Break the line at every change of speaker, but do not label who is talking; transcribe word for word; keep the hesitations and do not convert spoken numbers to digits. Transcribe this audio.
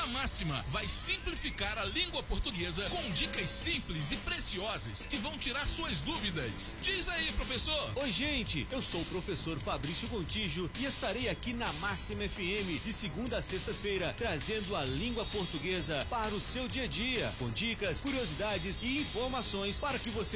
A Máxima vai simplificar a língua portuguesa com dicas simples e preciosas que vão tirar suas dúvidas. Diz aí, professor.
Oi, gente, eu sou o professor Fabrício Gontijo e estarei aqui na Máxima F M de segunda a sexta-feira, trazendo a língua portuguesa para o seu dia a dia, com dicas, curiosidades e informações para que você